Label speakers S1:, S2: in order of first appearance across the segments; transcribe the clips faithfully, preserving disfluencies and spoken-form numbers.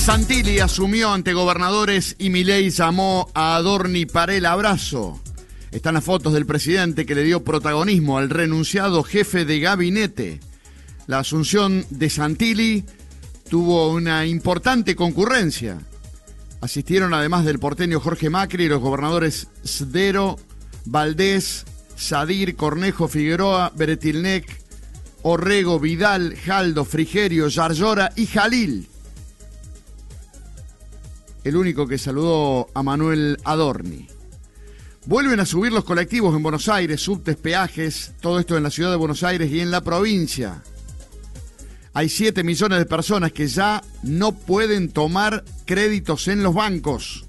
S1: Santilli asumió ante gobernadores y Milei llamó a Adorni para el abrazo. Están las fotos del presidente que le dio protagonismo al renunciado jefe de gabinete. La asunción de Santilli tuvo una importante concurrencia. Asistieron además del porteño Jorge Macri los gobernadores Sdero, Valdés, Sadir, Cornejo, Figueroa, Beretilnec, Orrego, Vidal, Jaldo, Frigerio, Yarlora y Jalil. El único que saludó a Manuel Adorni. Vuelven a subir los colectivos en Buenos Aires, subtes, peajes, todo esto en la ciudad de Buenos Aires y en la provincia. Hay siete millones de personas que ya no pueden tomar créditos en los bancos.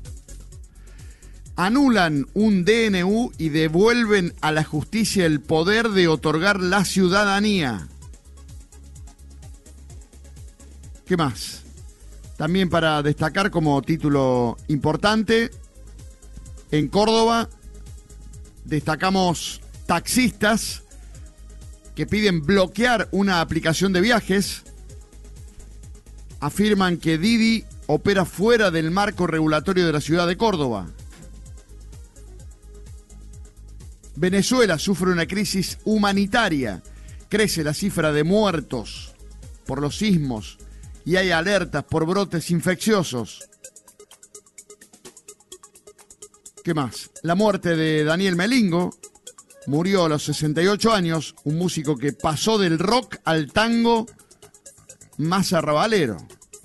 S1: Anulan un D N U y devuelven a la justicia el poder de otorgar la ciudadanía. ¿Qué más? También para destacar como título importante, en Córdoba destacamos taxistas que piden bloquear una aplicación de viajes. Afirman que Didi opera fuera del marco regulatorio de la ciudad de Córdoba. Venezuela sufre una crisis humanitaria. Crece la cifra de muertos por los sismos y hay alertas por brotes infecciosos. ¿Qué más? La muerte de Daniel Melingo. Murió a los sesenta y ocho años, un músico que pasó del rock al tango más arrabalero.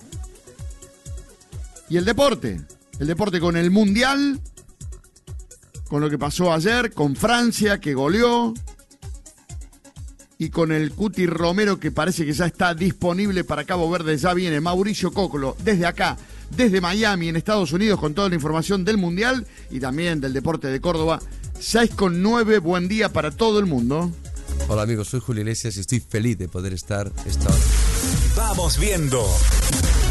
S1: Y el deporte. El deporte con el Mundial, con lo que pasó ayer, con Francia, que goleó, y con el Cuti Romero, que parece que ya está disponible para Cabo Verde. Ya viene Mauricio Cocolo desde acá, desde Miami, en Estados Unidos, con toda la información del Mundial y también del deporte de Córdoba. seis con nueve, buen día para todo el mundo.
S2: Hola amigos, soy Julio Iglesias y estoy feliz de poder estar esta hora.
S3: Vamos viendo.